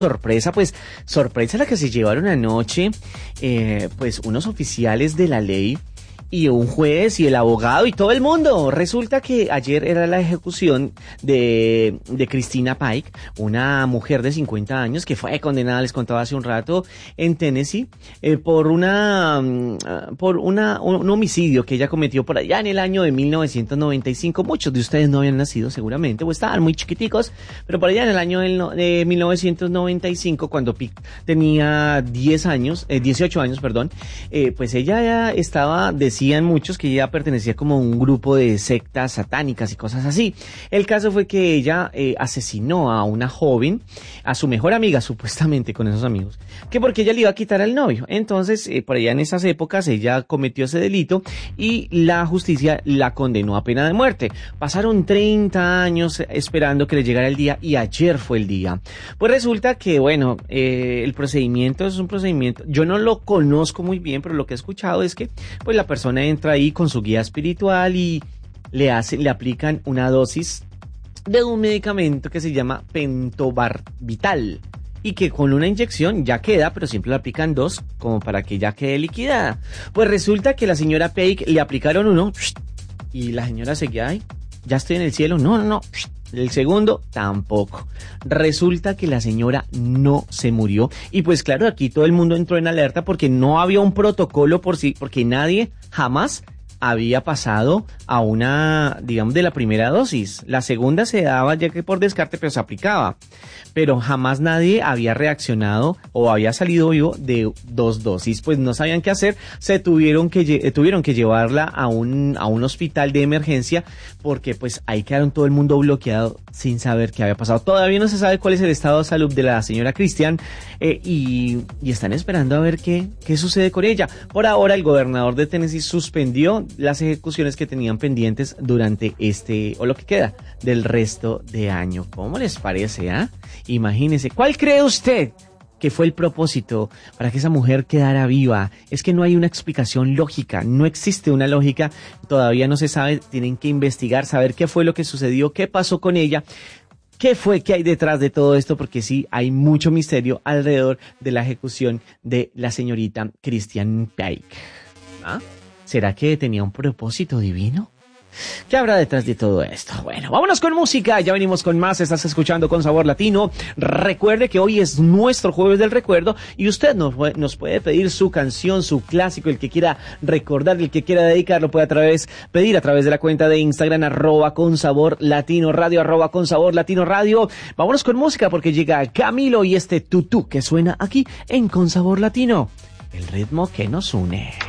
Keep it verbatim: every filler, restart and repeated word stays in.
Sorpresa, pues, sorpresa la que se llevaron anoche, eh, pues, unos oficiales de la ley y un juez y el abogado y todo el mundo. Resulta que ayer era la ejecución de, de Christina Pike, una mujer de cincuenta años que fue condenada, les contaba hace un rato, en Tennessee, eh, por una, por una, un, un homicidio que ella cometió por allá en el año de mil novecientos noventa y cinco. Muchos de ustedes no habían nacido seguramente, o estaban muy chiquiticos, pero por allá en el año del, de mil novecientos noventa y cinco, cuando Pike tenía diez años, eh, dieciocho años, perdón, eh, pues ella ya estaba, decían muchos que ella pertenecía como a un grupo de sectas satánicas y cosas así. El caso fue que ella eh, asesinó a una joven, a su mejor amiga, supuestamente con esos amigos, que porque ella le iba a quitar al novio. Entonces, eh, por allá en esas épocas, ella cometió ese delito y la justicia la condenó a pena de muerte. Pasaron treinta años esperando que le llegara el día y ayer fue el día. Pues resulta que, bueno, eh, el procedimiento es un procedimiento, yo no lo conozco muy bien, pero lo que he escuchado es que, pues la persona entra ahí con su guía espiritual y le hacen, le aplican una dosis de un medicamento que se llama pentobarbital y que con una inyección ya queda, pero siempre le aplican dos como para que ya quede liquidada. Pues resulta que la señora Pike le aplicaron uno y la señora seguía ahí, ya estoy en el cielo, no, no, no. El segundo, tampoco. Resulta que la señora no se murió. Y pues claro, aquí todo el mundo entró en alerta porque no había un protocolo por sí, porque nadie jamás había pasado a una, digamos, de la primera dosis. La segunda se daba ya que por descarte, pero se aplicaba. Pero jamás nadie había reaccionado o había salido vivo de dos dosis. Pues no sabían qué hacer. Se tuvieron que, eh, tuvieron que llevarla a un, a un hospital de emergencia porque pues ahí quedaron todo el mundo bloqueado sin saber qué había pasado. Todavía no se sabe cuál es el estado de salud de la señora Christian eh, y, y están esperando a ver qué, qué sucede con ella. Por ahora el gobernador de Tennessee suspendió las ejecuciones que tenían pendientes durante este, o lo que queda del resto de año. ¿Cómo les parece, ah? Imagínense, ¿cuál cree usted que fue el propósito para que esa mujer quedara viva? Es que no hay una explicación lógica, no existe una lógica, todavía no se sabe, tienen que investigar, saber qué fue lo que sucedió, qué pasó con ella, qué fue, qué hay detrás de todo esto, porque sí, hay mucho misterio alrededor de la ejecución de la señorita Christian Pike. ¿Ah? ¿Será que tenía un propósito divino? ¿Qué habrá detrás de todo esto? Bueno, vámonos con música, ya venimos con más, estás escuchando Con Sabor Latino. Recuerde que hoy es nuestro Jueves del Recuerdo y usted nos, nos puede pedir su canción, su clásico, el que quiera recordar, el que quiera dedicarlo puede a través, pedir a través de la cuenta de Instagram, arroba Con Sabor Latino Radio, arroba Con Sabor Latino Radio. Vámonos con música porque llega Camilo y este tutú que suena aquí en Con Sabor Latino, el ritmo que nos une.